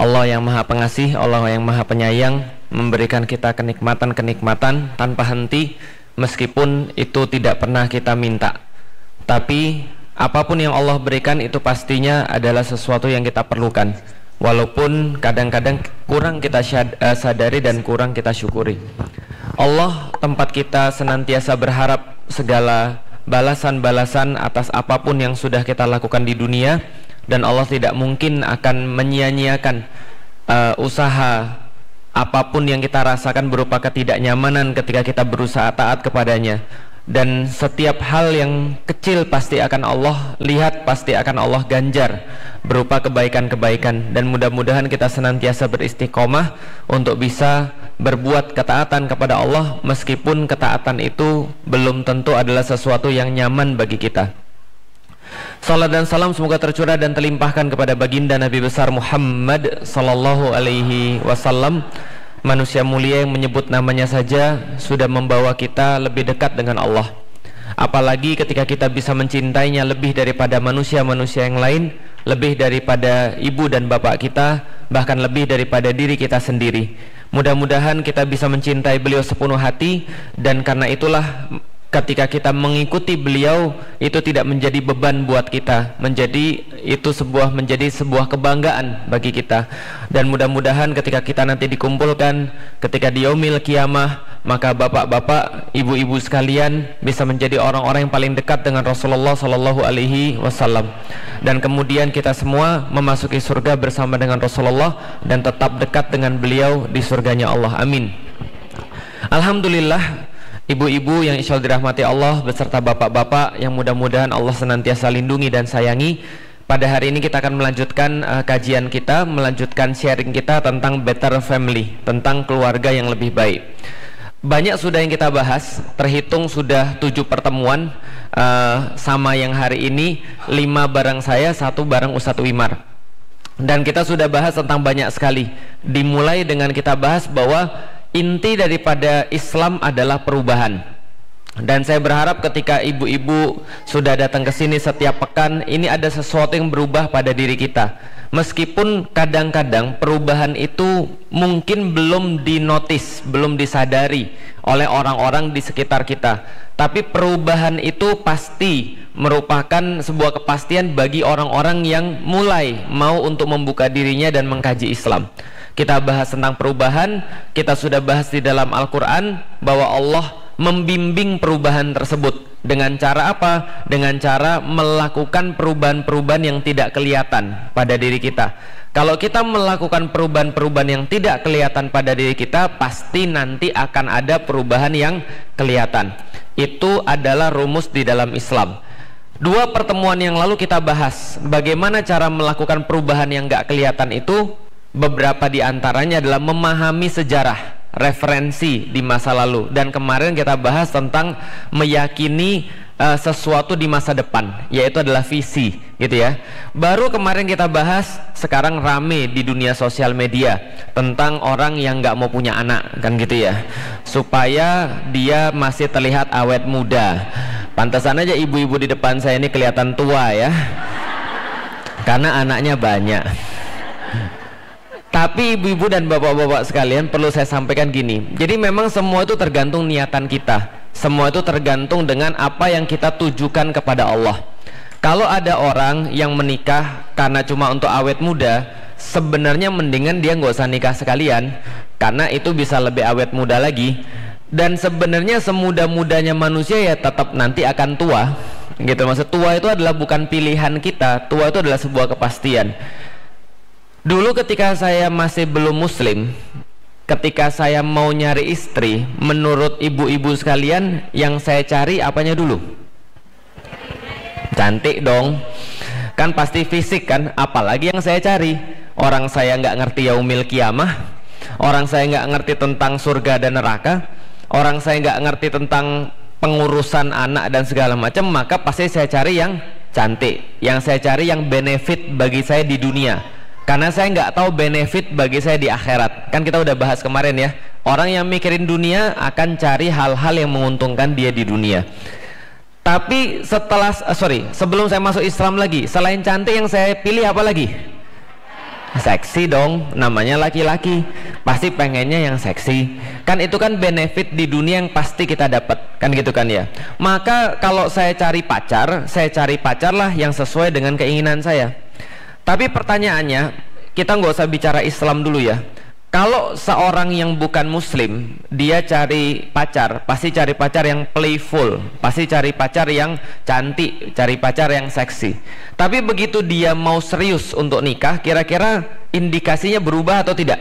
Allah yang maha pengasih, Allah yang maha penyayang, memberikan kita kenikmatan-kenikmatan tanpa henti, meskipun itu tidak pernah kita minta. Tapi apapun yang Allah berikan itu pastinya adalah sesuatu yang kita perlukan, walaupun kadang-kadang kurang kita sadari dan kurang kita syukuri. Allah tempat kita senantiasa berharap segala balasan-balasan atas apapun yang sudah kita lakukan di dunia, dan Allah tidak mungkin akan menyia-nyiakan usaha apapun yang kita rasakan berupa ketidaknyamanan ketika kita berusaha taat kepadanya. Dan setiap hal yang kecil pasti akan Allah lihat, pasti akan Allah ganjar berupa kebaikan-kebaikan. Dan mudah-mudahan kita senantiasa beristiqomah untuk bisa berbuat ketaatan kepada Allah, meskipun ketaatan itu belum tentu adalah sesuatu yang nyaman bagi kita. Salat dan salam semoga tercurah dan terlimpahkan kepada baginda Nabi besar Muhammad sallallahu alaihi wasallam. Manusia mulia yang menyebut namanya saja sudah membawa kita lebih dekat dengan Allah. Apalagi ketika kita bisa mencintainya lebih daripada manusia-manusia yang lain, lebih daripada ibu dan bapak kita, bahkan lebih daripada diri kita sendiri. Mudah-mudahan kita bisa mencintai beliau sepenuh hati, dan karena itulah ketika kita mengikuti beliau itu tidak menjadi beban buat kita, menjadi sebuah kebanggaan bagi kita. Dan mudah-mudahan ketika kita nanti dikumpulkan ketika di yaumil qiyamah, maka bapak-bapak, ibu-ibu sekalian bisa menjadi orang-orang yang paling dekat dengan Rasulullah sallallahu alaihi wasallam, dan kemudian kita semua memasuki surga bersama dengan Rasulullah dan tetap dekat dengan beliau di surganya Allah. Amin. Alhamdulillah, ibu-ibu yang insyaallah dirahmati Allah beserta bapak-bapak yang mudah-mudahan Allah senantiasa lindungi dan sayangi. Pada hari ini kita akan melanjutkan kajian kita, melanjutkan sharing kita tentang better family, tentang keluarga yang lebih baik. Banyak sudah yang kita bahas, terhitung sudah 7 pertemuan sama yang hari ini, 5 bareng saya, 1 bareng Ustadz Wimar. Dan kita sudah bahas tentang banyak sekali. Dimulai dengan kita bahas bahwa inti daripada Islam adalah perubahan. Dan saya berharap ketika ibu-ibu sudah datang ke sini setiap pekan, ini ada sesuatu yang berubah pada diri kita. Meskipun kadang-kadang perubahan itu mungkin belum dinotis, belum disadari oleh orang-orang di sekitar kita, tapi perubahan itu pasti merupakan sebuah kepastian bagi orang-orang yang mulai mau untuk membuka dirinya dan mengkaji Islam. Kita bahas tentang perubahan, kita sudah bahas di dalam Al-Quran bahwa Allah membimbing perubahan tersebut. Dengan cara apa? Dengan cara melakukan perubahan-perubahan yang tidak kelihatan pada diri kita. Kalau kita melakukan perubahan-perubahan yang tidak kelihatan pada diri kita, pasti nanti akan ada perubahan yang kelihatan. Itu adalah rumus di dalam Islam. 2 pertemuan yang lalu kita bahas bagaimana cara melakukan perubahan yang gak kelihatan itu. Beberapa di antaranya adalah memahami sejarah, referensi di masa lalu, dan kemarin kita bahas tentang meyakini sesuatu di masa depan, yaitu adalah visi, gitu ya. Baru kemarin kita bahas, sekarang rame di dunia sosial media tentang orang yang nggak mau punya anak, kan gitu ya, supaya dia masih terlihat awet muda. Pantesan aja ibu-ibu di depan saya ini kelihatan tua ya, karena anaknya banyak. Tapi ibu-ibu dan bapak-bapak sekalian, perlu saya sampaikan gini. Jadi memang semua itu tergantung niatan kita. Semua itu tergantung dengan apa yang kita tujukan kepada Allah. Kalau ada orang yang menikah karena cuma untuk awet muda, sebenarnya mendingan dia nggak usah nikah sekalian, karena itu bisa lebih awet muda lagi. Dan sebenarnya semuda-mudanya manusia ya tetap nanti akan tua, gitu. Maksud tua itu adalah bukan pilihan kita. Tua itu adalah sebuah kepastian. Dulu ketika saya masih belum muslim, ketika saya mau nyari istri, menurut ibu-ibu sekalian, yang saya cari apanya dulu? Cantik dong. Kan pasti fisik kan, apalagi yang saya cari. Orang saya nggak ngerti yaumil qiyamah, orang saya nggak ngerti tentang surga dan neraka, orang saya nggak ngerti tentang pengurusan anak dan segala macam, maka pasti saya cari yang cantik. Yang saya cari yang benefit bagi saya di dunia, karena saya nggak tahu benefit bagi saya di akhirat. Kan kita udah bahas kemarin ya, orang yang mikirin dunia akan cari hal-hal yang menguntungkan dia di dunia. Tapi sebelum saya masuk Islam lagi, selain cantik yang saya pilih apa lagi? Seksi dong, namanya laki-laki, pasti pengennya yang seksi. Kan itu kan benefit di dunia yang pasti kita dapat, kan gitu kan ya. Maka kalau saya cari pacar lah yang sesuai dengan keinginan saya. Tapi pertanyaannya, kita nggak usah bicara Islam dulu ya. Kalau seorang yang bukan muslim, dia cari pacar, pasti cari pacar yang playful, pasti cari pacar yang cantik, cari pacar yang seksi. Tapi begitu dia mau serius untuk nikah, kira-kira indikasinya berubah atau tidak?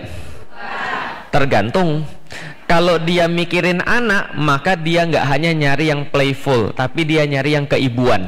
Tergantung. Kalau dia mikirin anak, maka dia nggak hanya nyari yang playful, tapi dia nyari yang keibuan.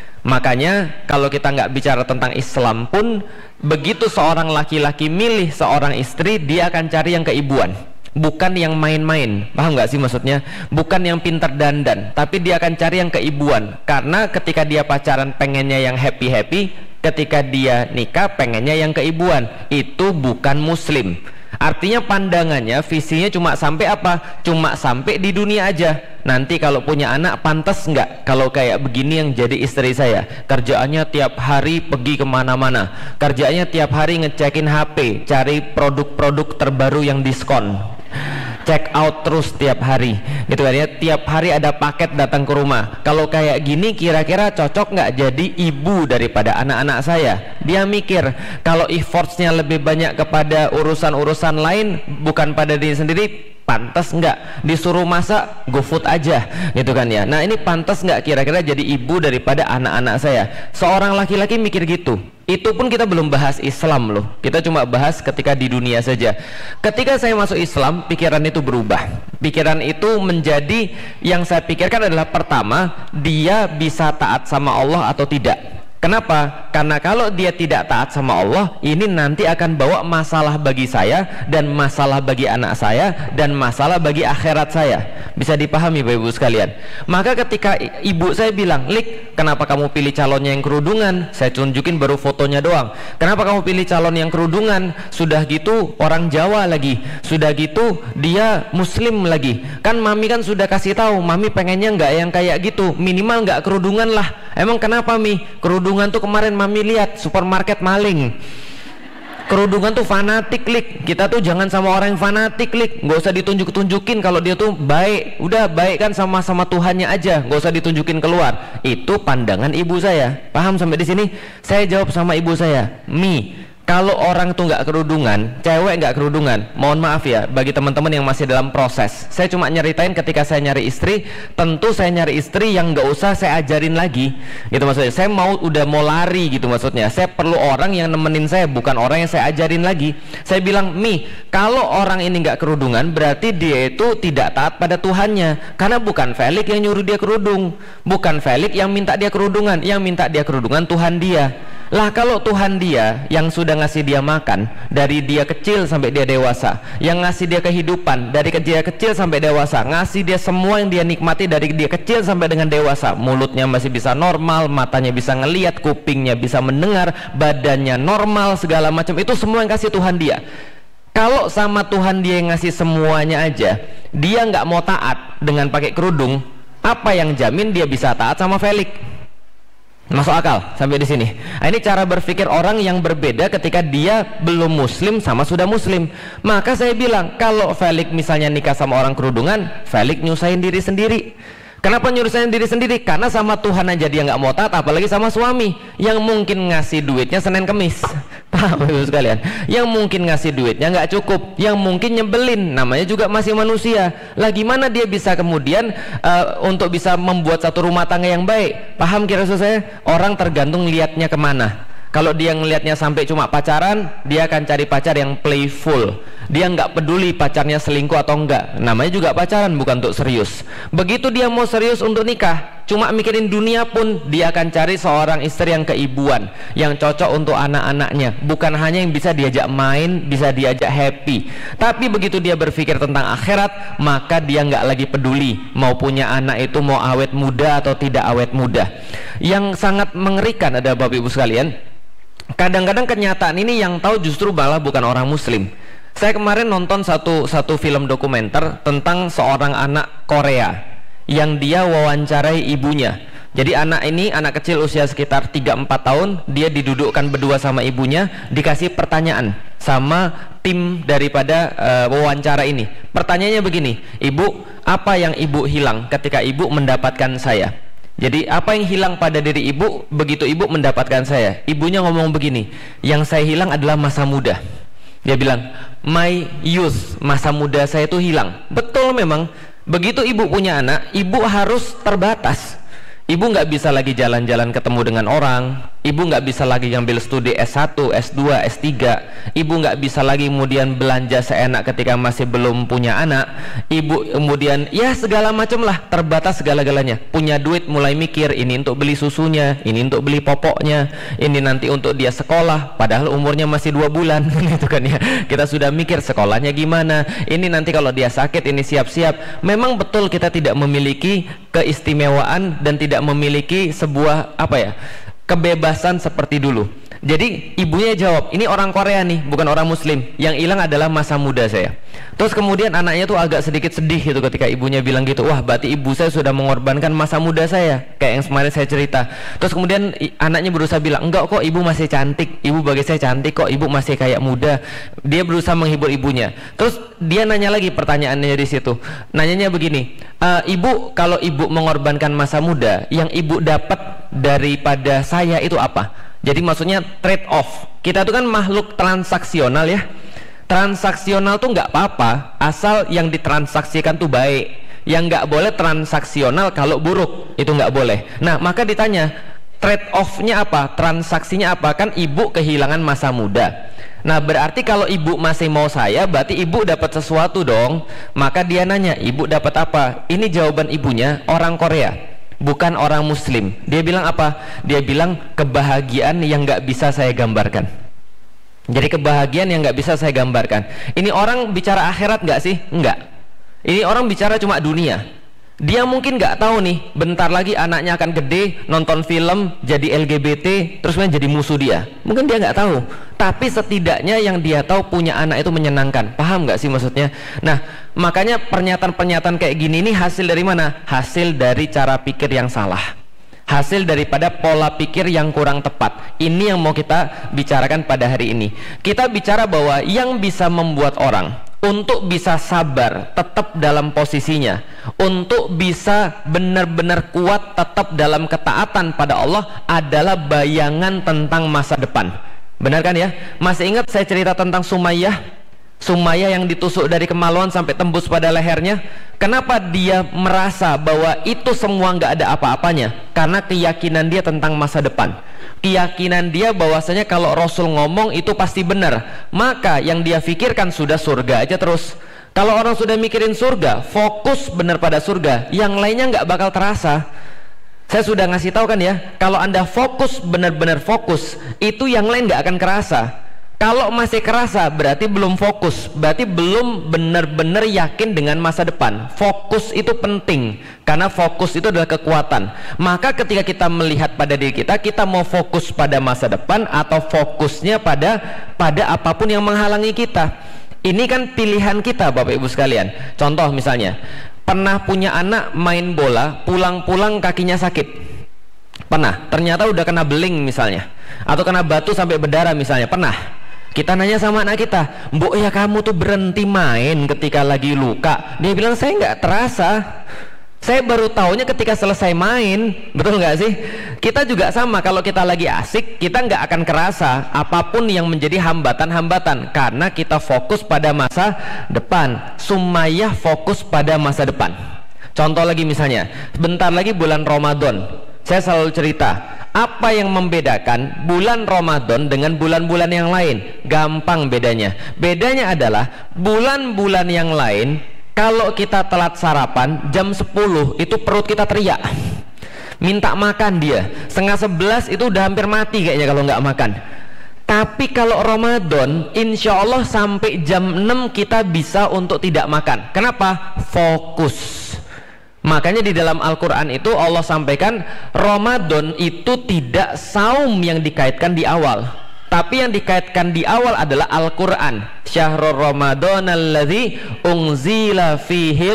Makanya kalau kita nggak bicara tentang Islam pun, begitu seorang laki-laki milih seorang istri, dia akan cari yang keibuan, bukan yang main-main. Paham nggak sih maksudnya? Bukan yang pintar dandan, tapi dia akan cari yang keibuan. Karena ketika dia pacaran pengennya yang happy-happy, ketika dia nikah pengennya yang keibuan. Itu bukan muslim. Artinya pandangannya, visinya cuma sampai apa? Cuma sampai di dunia aja. Nanti kalau punya anak, pantas nggak kalau kayak begini yang jadi istri saya? Kerjaannya tiap hari pergi kemana-mana, kerjaannya tiap hari ngecekin HP, cari produk-produk terbaru yang diskon, check out terus tiap hari, gitu kan ya. Tiap hari ada paket datang ke rumah. Kalau kayak gini kira-kira cocok nggak jadi ibu daripada anak-anak saya? Dia mikir kalau effortsnya lebih banyak kepada urusan-urusan lain, bukan pada diri sendiri, pantas nggak disuruh masak, GoFood aja, gitu kan ya. Nah ini pantas nggak kira-kira jadi ibu daripada anak-anak saya? Seorang laki-laki mikir gitu. Itu pun kita belum bahas Islam loh, kita cuma bahas ketika di dunia saja. Ketika saya masuk Islam, pikiran itu berubah. Pikiran itu menjadi, yang saya pikirkan adalah pertama, dia bisa taat sama Allah atau tidak. Kenapa? Karena kalau dia tidak taat sama Allah, ini nanti akan bawa masalah bagi saya, dan masalah bagi anak saya, dan masalah bagi akhirat saya. Bisa dipahami Bapak Ibu sekalian? Maka ketika ibu saya bilang, "Lik, kenapa kamu pilih calonnya yang kerudungan?" Saya tunjukin baru fotonya doang. "Kenapa kamu pilih calon yang kerudungan? Sudah gitu orang Jawa lagi, sudah gitu dia muslim lagi. Kan mami kan sudah kasih tahu, mami pengennya nggak yang kayak gitu, minimal nggak kerudungan lah." Emang kenapa Mi? Kerudungan tuh kemarin mami lihat supermarket maling. Kerudungan tuh fanatik, Lik. Kita tuh jangan sama orang yang fanatik, Lik. Nggak usah ditunjuk-tunjukin kalau dia tuh baik. Udah baik kan sama Tuhannya aja, nggak usah ditunjukin keluar. Itu pandangan ibu saya. Paham sampai di sini? Saya jawab sama ibu saya, "Mi, kalau orang tuh nggak kerudungan, cewek nggak kerudungan, mohon maaf ya bagi teman-teman yang masih dalam proses. Saya cuma nyeritain ketika saya nyari istri, tentu saya nyari istri yang nggak usah saya ajarin lagi, gitu maksudnya. Saya udah mau lari gitu maksudnya. Saya perlu orang yang nemenin saya, bukan orang yang saya ajarin lagi. Saya bilang, "Mi, kalau orang ini nggak kerudungan, berarti dia itu tidak taat pada Tuhannya. Karena bukan Felix yang nyuruh dia kerudung, bukan Felix yang minta dia kerudungan, yang minta dia kerudungan Tuhan dia. Lah kalau Tuhan dia yang sudah ngasih dia makan dari dia kecil sampai dia dewasa, yang ngasih dia kehidupan dari dia kecil sampai dewasa, ngasih dia semua yang dia nikmati dari dia kecil sampai dengan dewasa, mulutnya masih bisa normal, matanya bisa ngelihat, kupingnya bisa mendengar, badannya normal, segala macam itu semua yang kasih Tuhan dia. Kalau sama Tuhan dia yang ngasih semuanya aja, dia nggak mau taat dengan pakai kerudung, apa yang jamin dia bisa taat sama Felix?" Masuk akal sampai di sini. Nah, ini cara berpikir orang yang berbeda ketika dia belum muslim sama sudah muslim. Maka saya bilang, kalau Felix misalnya nikah sama orang kerudungan, Felix nyusahin diri sendiri. Kenapa nyusahin diri sendiri? Karena sama Tuhan aja dia nggak mau taat, apalagi sama suami yang mungkin ngasih duitnya Senin Kemis. Paham Ibu sekalian? Yang mungkin ngasih duitnya nggak cukup, yang mungkin nyebelin, namanya juga masih manusia. Lah gimana dia bisa kemudian untuk bisa membuat satu rumah tangga yang baik? Paham kira-kira saya? Orang tergantung liatnya kemana. Kalau dia ngelihatnya sampai cuma pacaran, dia akan cari pacar yang playful. Dia nggak peduli pacarnya selingkuh atau enggak. Namanya juga pacaran, bukan untuk serius. Begitu dia mau serius untuk nikah, cuma mikirin dunia pun, dia akan cari seorang istri yang keibuan, yang cocok untuk anak-anaknya. Bukan hanya yang bisa diajak main, bisa diajak happy. Tapi begitu dia berpikir tentang akhirat, maka dia nggak lagi peduli mau punya anak itu mau awet muda atau tidak awet muda. Yang sangat mengerikan ada Bapak Ibu sekalian, kadang-kadang kenyataan ini yang tahu justru malah bukan orang muslim. Saya kemarin nonton satu film dokumenter tentang seorang anak Korea yang dia wawancarai ibunya. Jadi anak kecil usia sekitar 3-4 tahun, dia didudukkan berdua sama ibunya, dikasih pertanyaan sama tim daripada wawancara ini. Pertanyaannya begini, ibu, apa yang ibu hilang ketika ibu mendapatkan saya? Jadi apa yang hilang pada diri ibu begitu ibu mendapatkan saya? Ibunya ngomong begini, yang saya hilang adalah masa muda. Dia bilang, my youth, masa muda saya itu hilang. Betul memang, begitu ibu punya anak, ibu harus terbatas. Ibu nggak bisa lagi jalan-jalan ketemu dengan orang, ibu nggak bisa lagi ngambil studi S1, S2, S3, ibu nggak bisa lagi kemudian belanja seenak ketika masih belum punya anak, ibu kemudian ya segala macam lah, terbatas segala-galanya. Punya duit mulai mikir, ini untuk beli susunya, ini untuk beli popoknya, ini nanti untuk dia sekolah, padahal umurnya masih 2 bulan gitu kan ya. Kita sudah mikir sekolahnya gimana, ini nanti kalau dia sakit ini siap-siap. Memang betul kita tidak memiliki keistimewaan dan tidak memiliki sebuah kebebasan seperti dulu. Jadi ibunya jawab, ini orang Korea nih, bukan orang Muslim, yang hilang adalah masa muda saya. Terus kemudian anaknya tuh agak sedikit sedih gitu ketika ibunya bilang gitu, wah berarti ibu saya sudah mengorbankan masa muda saya, kayak yang kemarin saya cerita. Terus kemudian anaknya berusaha bilang, enggak kok, ibu masih cantik, ibu bagi saya cantik kok, ibu masih kayak muda. Dia berusaha menghibur ibunya. Terus dia nanya lagi, pertanyaannya di situ, nanyanya begini, ibu, kalau ibu mengorbankan masa muda, yang ibu dapat daripada saya itu apa? Jadi maksudnya trade off. Kita itu kan makhluk transaksional ya. Transaksional tuh nggak apa-apa asal yang ditransaksikan tuh baik. Yang nggak boleh transaksional kalau buruk, itu nggak boleh. Nah maka ditanya trade off-nya apa, transaksinya apa? Kan ibu kehilangan masa muda. Nah berarti kalau ibu masih mau saya, berarti ibu dapat sesuatu dong. Maka dia nanya, ibu dapat apa? Ini jawaban ibunya, orang Korea, bukan orang Muslim. Dia bilang apa? Dia bilang kebahagiaan yang nggak bisa saya gambarkan. Jadi kebahagiaan yang nggak bisa saya gambarkan. Ini orang bicara akhirat nggak sih? Nggak. Ini orang bicara cuma dunia. Dia mungkin nggak tahu nih, bentar lagi anaknya akan gede, nonton film, jadi LGBT, terus jadi musuh dia. Mungkin dia nggak tahu. Tapi setidaknya yang dia tahu punya anak itu menyenangkan. Paham nggak sih maksudnya? Nah, makanya pernyataan-pernyataan kayak gini ini hasil dari mana? Hasil dari cara pikir yang salah. Hasil daripada pola pikir yang kurang tepat. Ini yang mau kita bicarakan pada hari ini. Kita bicara bahwa yang bisa membuat orang untuk bisa sabar tetap dalam posisinya, untuk bisa benar-benar kuat tetap dalam ketaatan pada Allah adalah bayangan tentang masa depan. Benar kan ya? Masih ingat saya cerita tentang Sumayyah yang ditusuk dari kemaluan sampai tembus pada lehernya? Kenapa dia merasa bahwa itu semua nggak ada apa-apanya? Karena keyakinan dia tentang masa depan. Keyakinan dia bahwasanya kalau Rasul ngomong itu pasti benar. Maka yang dia pikirkan sudah surga aja terus. Kalau orang sudah mikirin surga, fokus benar pada surga, yang lainnya nggak bakal terasa. Saya sudah ngasih tahu kan ya, kalau Anda fokus, benar-benar fokus, itu yang lain nggak akan kerasa. Kalau masih kerasa berarti belum fokus, berarti belum benar-benar yakin dengan masa depan. Fokus itu penting, karena fokus itu adalah kekuatan. Maka ketika kita melihat pada diri kita, kita mau fokus pada masa depan atau fokusnya pada apapun yang menghalangi kita. Ini kan pilihan kita Bapak Ibu sekalian. Contoh misalnya, pernah punya anak main bola, pulang-pulang kakinya sakit. Pernah, ternyata udah kena beling misalnya, atau kena batu sampai berdarah misalnya, pernah. Kita nanya sama anak kita, Mbok ya kamu tuh berhenti main ketika lagi luka. Dia bilang saya nggak terasa, saya baru taunya ketika selesai main. Betul nggak sih? Kita juga sama, kalau kita lagi asik kita nggak akan kerasa apapun yang menjadi hambatan-hambatan, karena kita fokus pada masa depan. Sumayyah fokus pada masa depan. Contoh lagi misalnya, bentar lagi bulan Ramadan. Saya selalu cerita, apa yang membedakan bulan Ramadan dengan bulan-bulan yang lain? Gampang bedanya. Bedanya adalah bulan-bulan yang lain, kalau kita telat sarapan jam 10 itu perut kita teriak, minta makan dia. 10:30 itu udah hampir mati kayaknya kalau nggak makan. Tapi kalau Ramadan, insya Allah sampai jam 6 kita bisa untuk tidak makan. Kenapa? Fokus. Makanya di dalam Al-Quran itu Allah sampaikan Ramadan itu tidak saum yang dikaitkan di awal, tapi yang dikaitkan di awal adalah Al-Quran. Syahrul Ramadan alladzi unzila fihil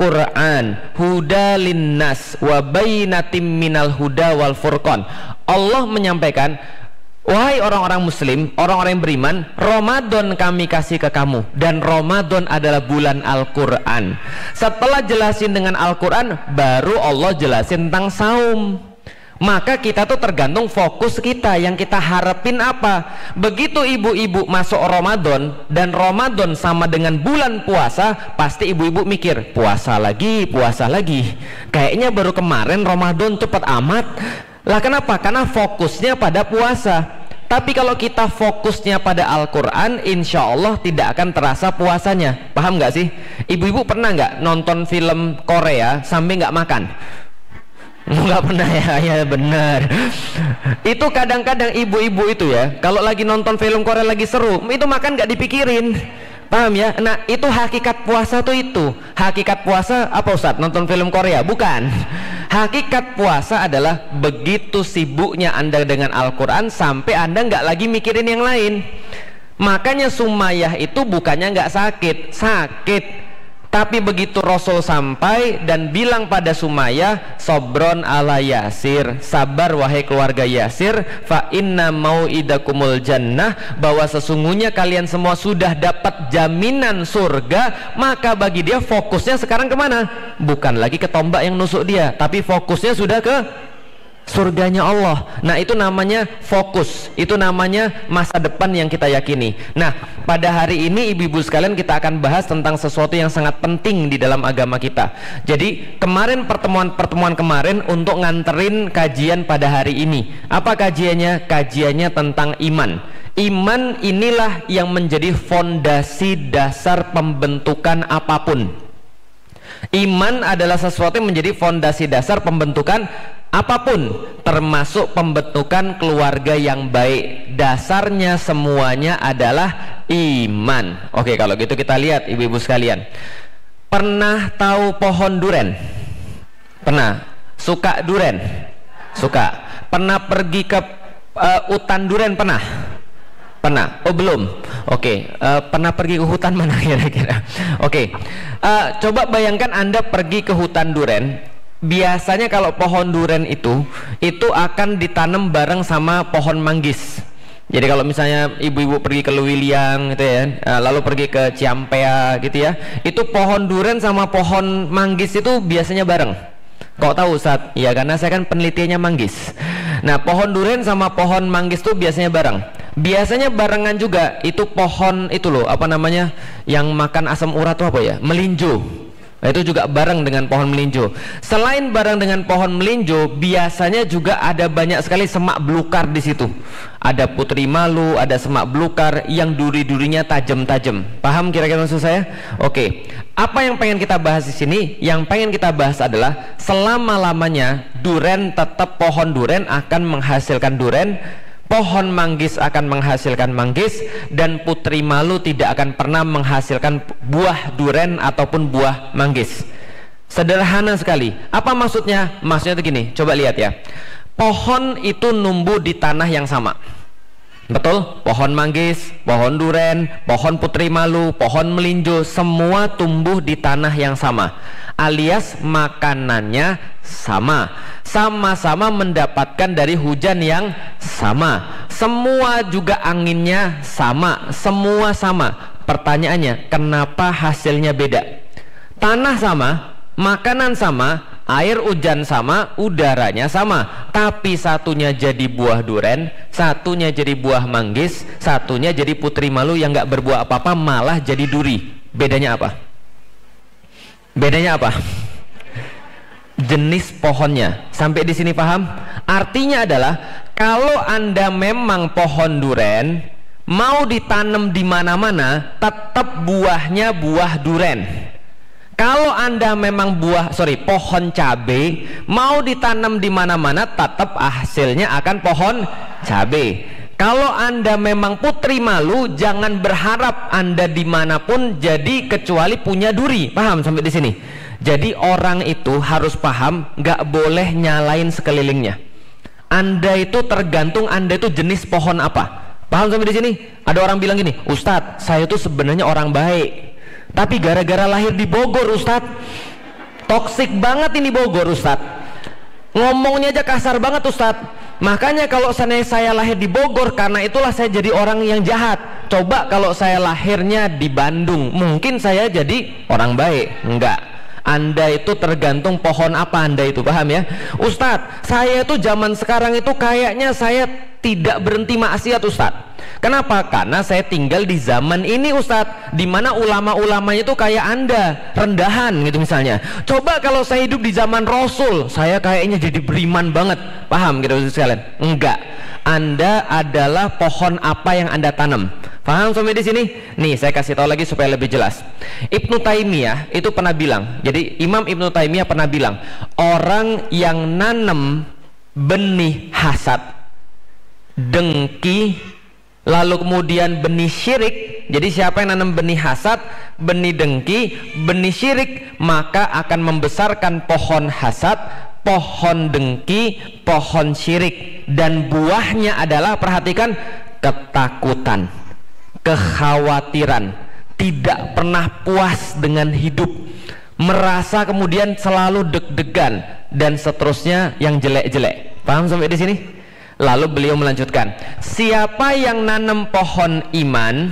Qur'an huda linnas wa bainatim minal huda wal furqan. Allah menyampaikan, wahai orang-orang muslim, orang-orang yang beriman, Ramadan kami kasih ke kamu, dan Ramadan adalah bulan Al-Quran. Setelah jelasin dengan Al-Quran, baru Allah jelasin tentang saum. Maka kita tuh tergantung fokus kita, yang kita harapin apa. Begitu ibu-ibu masuk Ramadan dan Ramadan sama dengan bulan puasa, pasti ibu-ibu mikir puasa lagi, kayaknya baru kemarin Ramadan cepet amat lah. Kenapa? Karena fokusnya pada puasa. Tapi kalau kita fokusnya pada Al-Quran, insya Allah tidak akan terasa puasanya. Paham nggak sih? Ibu-ibu pernah nggak nonton film Korea sampai nggak makan? Nggak pernah ya? Ya benar. Itu kadang-kadang ibu-ibu itu ya, kalau lagi nonton film Korea lagi seru, itu makan nggak dipikirin. Paham ya? Nah, itu hakikat puasa tuh itu. Hakikat puasa apa Ustadz? Nonton film Korea? Bukan. Hakikat puasa adalah begitu sibuknya Anda dengan Al-Quran sampai Anda nggak lagi mikirin yang lain. Makanya Sumayyah itu bukannya nggak sakit. Tapi begitu Rasul sampai dan bilang pada Sumayyah, sobron ala Yasir, sabar wahai keluarga Yasir, fa inna mau'idakumul jannah, bahwa sesungguhnya kalian semua sudah dapat jaminan surga. Maka bagi dia fokusnya sekarang kemana? Bukan lagi ke tombak yang nusuk dia, tapi fokusnya sudah ke surganya Allah. Nah, itu namanya fokus, itu namanya masa depan yang kita yakini. Nah, pada hari ini ibu-ibu sekalian, kita akan bahas tentang sesuatu yang sangat penting di dalam agama kita. Jadi kemarin pertemuan kemarin untuk nganterin kajian pada hari ini. Apa kajiannya? Kajiannya tentang iman. Iman inilah yang menjadi fondasi dasar pembentukan apapun. Iman adalah sesuatu yang menjadi fondasi dasar pembentukan apapun, termasuk pembentukan keluarga yang baik. Dasarnya semuanya adalah iman. Oke, kalau gitu kita lihat ibu-ibu sekalian. Pernah tahu pohon duren? Pernah? Suka duren? Suka. Pernah pergi ke hutan duren? Pernah? Pernah? Oh belum? Oke. Pernah pergi ke hutan mana kira-kira? Oke. Coba bayangkan Anda pergi ke hutan duren. Biasanya kalau pohon duren itu akan ditanam bareng sama pohon manggis. Jadi kalau misalnya ibu-ibu pergi ke Lewiliang gitu ya, lalu pergi ke Ciampea gitu ya, itu pohon duren sama pohon manggis itu biasanya bareng. Kok tahu Ustadz? Ya karena saya kan penelitiannya manggis. Nah, pohon duren sama pohon manggis itu biasanya bareng. Biasanya barengan juga itu pohon itu loh, apa namanya, yang makan asam urat tuh apa ya? Melinjo. Nah, itu juga bareng dengan pohon melinjo. Selain bareng dengan pohon melinjo, biasanya juga ada banyak sekali semak belukar di situ. Ada putri malu, ada semak belukar yang duri-durinya tajam-tajam. Paham kira-kira maksud saya? Oke. Apa yang pengen kita bahas di sini? Yang pengen kita bahas adalah selama-lamanya duren tetap pohon duren akan menghasilkan duren. Pohon manggis akan menghasilkan manggis, dan putri malu tidak akan pernah menghasilkan buah duren ataupun buah manggis. Sederhana sekali. Apa maksudnya? Maksudnya itu gini, coba lihat ya. Pohon itu numbuh di tanah yang sama. Betul? Pohon manggis, pohon duren, pohon putri malu, pohon melinjo, semua tumbuh di tanah yang sama. Alias makanannya sama. Sama-sama mendapatkan dari hujan yang sama. Semua juga anginnya sama. Semua sama. Pertanyaannya, kenapa hasilnya beda? Tanah sama, makanan sama, air hujan sama, udaranya sama, tapi satunya jadi buah duren, satunya jadi buah manggis, satunya jadi putri malu yang nggak berbuah apa-apa, malah jadi duri. Bedanya apa? Bedanya apa? Jenis pohonnya. Sampai di sini paham? Artinya adalah kalau Anda memang pohon duren mau ditanam di mana-mana, tetap buahnya buah duren. Kalau Anda memang pohon cabai mau ditanam di mana-mana, tetap hasilnya akan pohon cabai. Kalau Anda memang putri malu, jangan berharap Anda dimanapun jadi kecuali punya duri. Paham sampai di sini? Jadi orang itu harus paham, nggak boleh nyalain sekelilingnya. Anda itu tergantung Anda itu jenis pohon apa. Paham sampai di sini? Ada orang bilang gini, Ustadz, saya tuh sebenarnya orang baik, tapi gara-gara lahir di Bogor Ustadz, Toksik banget ini Bogor Ustadz, ngomongnya aja kasar banget Ustadz. Makanya kalau saya lahir di Bogor, karena itulah saya jadi orang yang jahat. Coba kalau saya lahirnya di Bandung, mungkin saya jadi orang baik. Enggak, Anda itu tergantung pohon apa Anda itu, paham ya Ustadz? Saya itu zaman sekarang itu kayaknya saya tidak berhenti maksiat Ustadz. Kenapa? Karena saya tinggal di zaman ini Ustadz, dimana ulama-ulamanya itu kayak Anda, rendahan gitu misalnya. Coba kalau saya hidup di zaman Rasul, saya kayaknya jadi beriman banget, paham gitu sekalian? Enggak, Anda adalah pohon apa yang Anda tanam. Paham sampai di sini? Nih saya kasih tahu lagi supaya lebih jelas. Ibnu Taimiyah itu pernah bilang, jadi Imam Ibnu Taimiyah pernah bilang, orang yang nanam benih hasad, dengki, lalu kemudian benih syirik. Jadi siapa yang nanam benih hasad, benih dengki, benih syirik, maka akan membesarkan pohon hasad, pohon dengki, pohon syirik, dan buahnya adalah, perhatikan, ketakutan, kekhawatiran, tidak pernah puas dengan hidup, merasa kemudian selalu deg-degan, dan seterusnya yang jelek-jelek. Paham sampai di sini? Lalu beliau melanjutkan, siapa yang nanam pohon iman,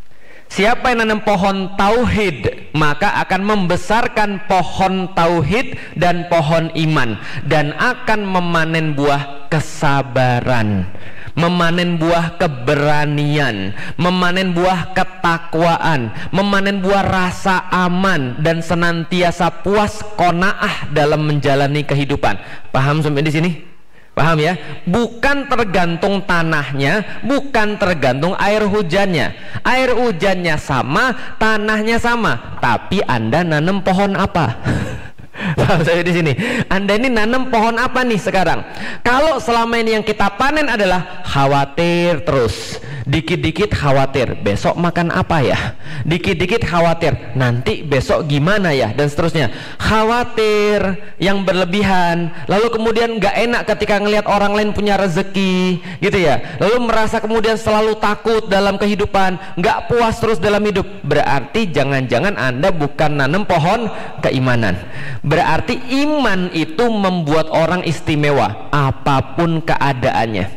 siapa yang nanam pohon tauhid, maka akan membesarkan pohon tauhid dan pohon iman, dan akan memanen buah kesabaran, memanen buah keberanian, memanen buah ketakwaan, memanen buah rasa aman, dan senantiasa puas qanaah dalam menjalani kehidupan. Paham sampai di sini? Paham ya? Bukan tergantung tanahnya, bukan tergantung air hujannya. Air hujannya sama, tanahnya sama, tapi Anda nanam pohon apa? Paham saya di sini? Anda ini nanam pohon apa nih sekarang? Kalau selama ini yang kita panen adalah khawatir terus, dikit-dikit khawatir besok makan apa ya, dikit-dikit khawatir nanti besok gimana ya, dan seterusnya. Khawatir yang berlebihan, lalu kemudian gak enak ketika ngelihat orang lain punya rezeki gitu ya, lalu merasa kemudian selalu takut dalam kehidupan, gak puas terus dalam hidup. Berarti jangan-jangan Anda bukan nanam pohon keimanan. Berarti iman itu membuat orang istimewa apapun keadaannya.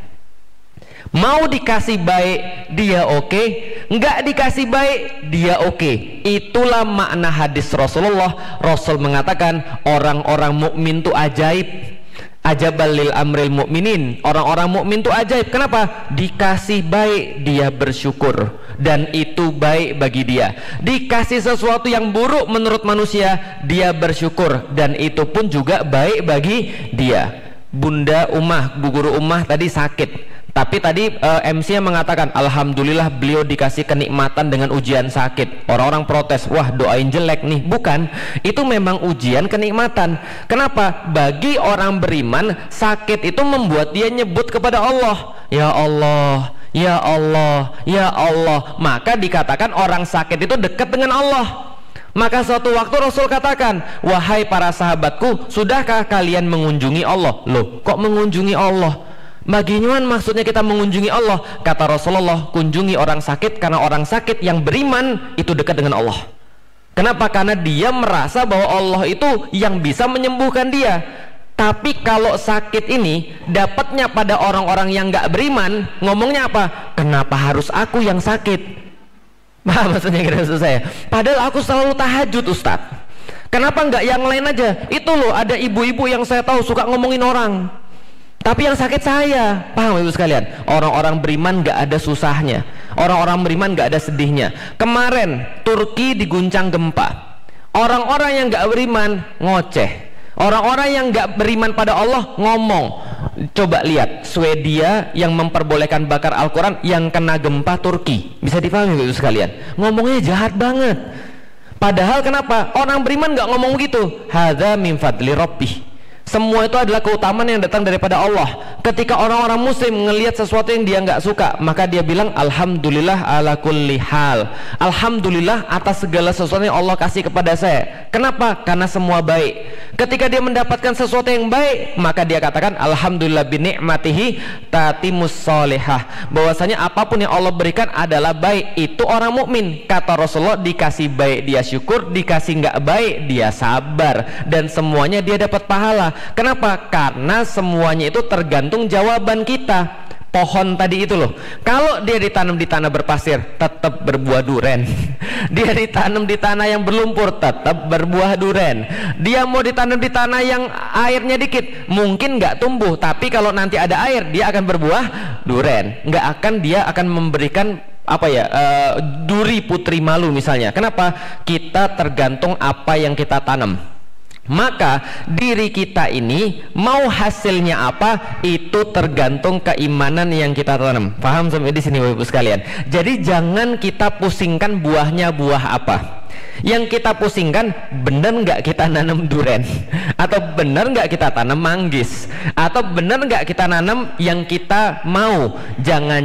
Mau dikasih baik dia oke, enggak dikasih baik dia oke. Itulah makna hadis Rasulullah. Rasul mengatakan orang-orang mukmin itu ajaib. Ajabal lil amril mu'minin. Orang-orang mukmin itu ajaib. Kenapa? Dikasih baik dia bersyukur, dan itu baik bagi dia. Dikasih sesuatu yang buruk menurut manusia, dia bersyukur, dan itu pun juga baik bagi dia. Bunda Ummah, Bu Guru Ummah tadi sakit, tapi tadi MC-nya mengatakan alhamdulillah beliau dikasih kenikmatan dengan ujian sakit. Orang-orang protes, wah doain jelek nih. Bukan, itu memang ujian kenikmatan. Kenapa? Bagi orang beriman, sakit itu membuat dia nyebut kepada Allah, ya Allah, ya Allah, ya Allah. Maka dikatakan orang sakit itu dekat dengan Allah. Maka suatu waktu Rasul katakan, wahai para sahabatku, sudahkah kalian mengunjungi Allah? Loh, kok mengunjungi Allah? Bagaimana maksudnya kita mengunjungi Allah? Kata Rasulullah, kunjungi orang sakit, karena orang sakit yang beriman itu dekat dengan Allah. Kenapa? Karena dia merasa bahwa Allah itu yang bisa menyembuhkan dia. Tapi kalau sakit ini dapatnya pada orang-orang yang gak beriman, ngomongnya apa? Kenapa harus aku yang sakit? Paham maksudnya kira maksud saya? Padahal aku selalu tahajud Ustadz. Kenapa nggak yang lain aja? Itu loh, ada ibu-ibu yang saya tahu suka ngomongin orang, tapi yang sakit saya. Paham ibu sekalian? Orang-orang beriman nggak ada susahnya, orang-orang beriman nggak ada sedihnya. Kemarin Turki diguncang gempa, orang-orang yang nggak beriman ngoceh, orang-orang yang nggak beriman pada Allah ngomong. Coba lihat Swedia yang memperbolehkan bakar Al-Quran, yang kena gempa Turki. Bisa dipahami ibu sekalian? Ngomongnya jahat banget. Padahal kenapa? Orang beriman nggak ngomong begitu. Hadza min fadli rabbih. Semua itu adalah keutamaan yang datang daripada Allah. Ketika orang-orang muslim ngelihat sesuatu yang dia nggak suka, maka dia bilang alhamdulillah ala kulli hal. Alhamdulillah atas segala sesuatu yang Allah kasih kepada saya. Kenapa? Karena semua baik. Ketika dia mendapatkan sesuatu yang baik, maka dia katakan alhamdulillah bi ni'matihi tatimus sholihah, bahwasanya apapun yang Allah berikan adalah baik. Itu orang mukmin. Kata Rasulullah, dikasih baik dia syukur, dikasih nggak baik dia sabar, dan semuanya dia dapat pahala. Kenapa? Karena semuanya itu tergantung jawaban kita. Pohon tadi itu loh, kalau dia ditanam di tanah berpasir tetap berbuah duren. Dia ditanam di tanah yang berlumpur tetap berbuah duren. Dia mau ditanam di tanah yang airnya dikit, mungkin nggak tumbuh, tapi kalau nanti ada air dia akan berbuah duren. Nggak akan, dia akan memberikan apa ya, duri putri malu misalnya. Kenapa? Kita tergantung apa yang kita tanam. Maka diri kita ini mau hasilnya apa, itu tergantung keimanan yang kita tanam. Paham sampai di sini Bapak Ibu sekalian? Jadi jangan kita pusingkan buahnya buah apa. Yang kita pusingkan, benar nggak kita nanam duren, atau benar nggak kita tanam manggis, atau benar nggak kita nanam yang kita mau. Jangan